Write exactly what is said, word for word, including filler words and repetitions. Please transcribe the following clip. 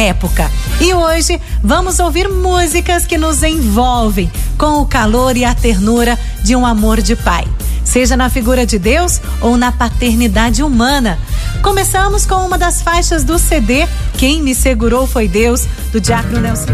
época. E hoje vamos ouvir músicas que nos envolvem com o calor e a ternura de um amor de pai, seja na figura de Deus ou na paternidade humana. Começamos com uma das faixas do C D Quem Me Segurou Foi Deus, do Diácono Nelson.